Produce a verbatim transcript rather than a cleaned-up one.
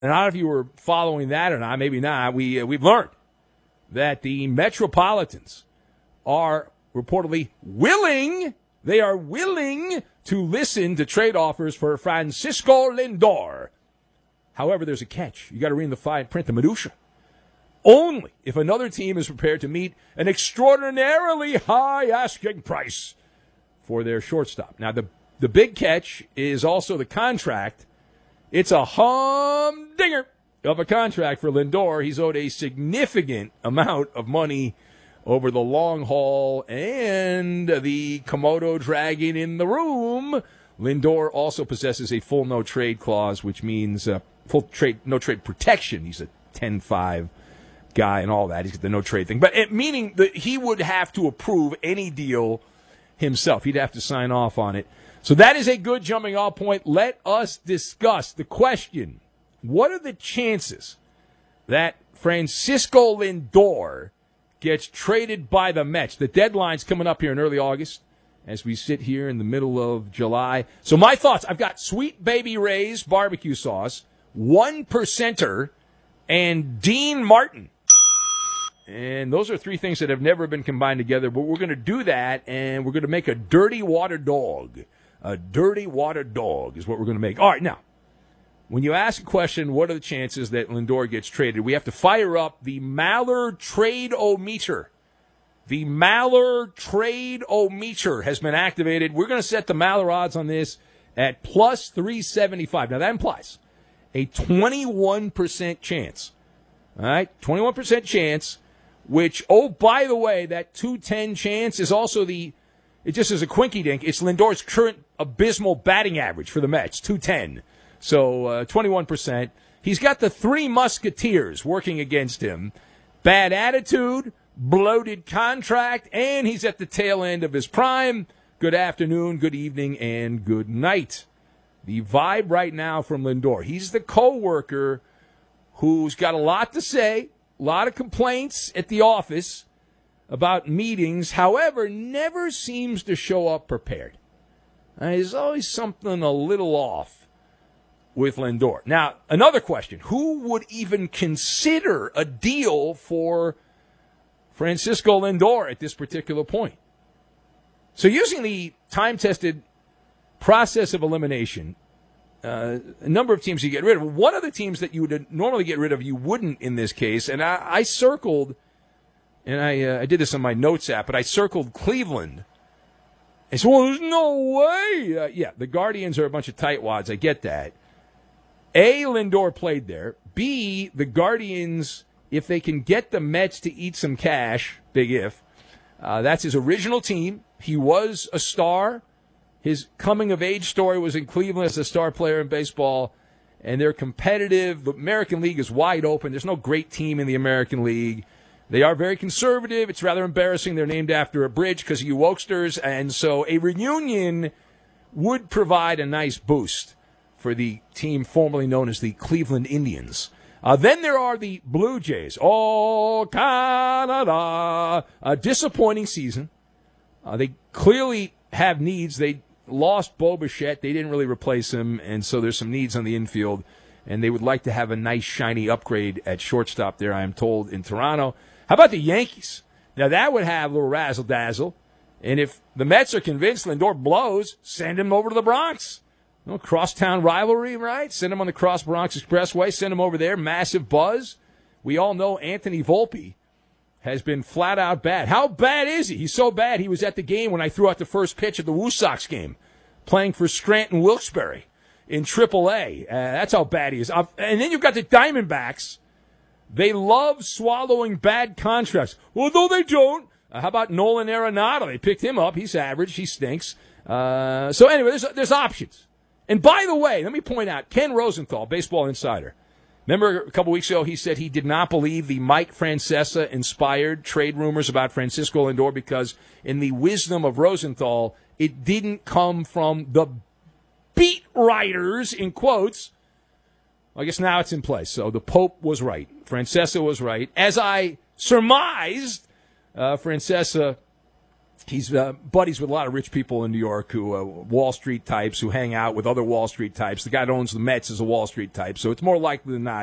and I don't know if you were following that or not, maybe not, we, uh, we've learned that the Metropolitans are reportedly willing, they are willing to listen to trade offers for Francisco Lindor. However, there's a catch. You got to read the fine print, the minutia. Only if another team is prepared to meet an extraordinarily high asking price for their shortstop. Now, the, the big catch is also the contract. It's a humdinger of a contract for Lindor. He's owed a significant amount of money over the long haul and the Komodo dragon in the room. Lindor also possesses a full no-trade clause, which means uh, full trade no-trade protection. He's a ten five guy and all that. He's got the no-trade thing. But it, meaning that he would have to approve any deal himself. He'd have to sign off on it. So that is a good jumping off point. Let us discuss the question. What are the chances that Francisco Lindor gets traded by the Mets? The deadline's coming up here in early August as we sit here in the middle of July. So my thoughts, I've got Sweet Baby Ray's barbecue sauce, one percenter, and Dean Martin. And those are three things that have never been combined together, but we're going to do that, and we're going to make a dirty water dog. A dirty water dog is what we're going to make. All right, now, when you ask a question, what are the chances that Lindor gets traded, we have to fire up the Maller Trade-O-Meter. The Maller Trade-O-Meter has been activated. We're going to set the Maller odds on this at plus three seventy-five. Now, that implies a twenty-one percent chance. All right, twenty-one percent chance, which, oh, by the way, that two ten chance is also the, it just is a quinky dink. It's Lindor's current abysmal batting average for the Mets, two ten. So uh, twenty-one percent. He's got the three musketeers working against him. Bad attitude, bloated contract, and he's at the tail end of his prime. Good afternoon, good evening, and good night. The vibe right now from Lindor. He's the co-worker who's got a lot to say, a lot of complaints at the office about meetings, however, never seems to show up prepared. Uh, there's always something a little off with Lindor. Now, another question. Who would even consider a deal for Francisco Lindor at this particular point? So using the time-tested process of elimination, uh, a number of teams you get rid of. One of the teams that you would normally get rid of, you wouldn't in this case. And I, I circled, and I, uh, I did this on my notes app, but I circled Cleveland. I said, well, there's no way. Uh, yeah, the Guardians are a bunch of tightwads. I get that. A, Lindor played there. B, the Guardians, if they can get the Mets to eat some cash, big if, uh, that's his original team. He was a star. His coming-of-age story was in Cleveland as a star player in baseball, and they're competitive. The American League is wide open. There's no great team in the American League. They are very conservative. It's rather embarrassing. They're named after a bridge because of you wokesters, and so a reunion would provide a nice boost for the team formerly known as the Cleveland Indians. Uh, then there are the Blue Jays. Oh, Canada! A disappointing season. Uh, they clearly have needs. They lost Bo Bichette. They didn't really replace him, and so there's some needs on the infield, and they would like to have a nice, shiny upgrade at shortstop there, I am told, in Toronto. How about the Yankees? Now, that would have a little razzle-dazzle, and if the Mets are convinced Lindor blows, send him over to the Bronx. You know, crosstown rivalry, right? Send him on the Cross Bronx Expressway. Send him over there. Massive buzz. We all know Anthony Volpe has been flat out bad. How bad is he? He's so bad he was at the game when I threw out the first pitch of the Woo Sox game, playing for Scranton Wilkes-Barre in triple A. Uh, that's how bad he is. Uh, and then you've got the Diamondbacks. They love swallowing bad contracts. Well, no, they don't. Uh, how about Nolan Arenado? They picked him up. He's average. He stinks. Uh, so anyway, there's, there's options. And by the way, let me point out, Ken Rosenthal, Baseball Insider. Remember a couple weeks ago he said he did not believe the Mike Francesa-inspired trade rumors about Francisco Lindor because in the wisdom of Rosenthal, it didn't come from the beat writers, in quotes. I guess now it's in place. So the Pope was right. Francesa was right. As I surmised, uh, Francesa he's uh, buddies with a lot of rich people in New York who uh, Wall Street types who hang out with other Wall Street types. The guy that owns the Mets is a Wall Street type, so it's more likely than not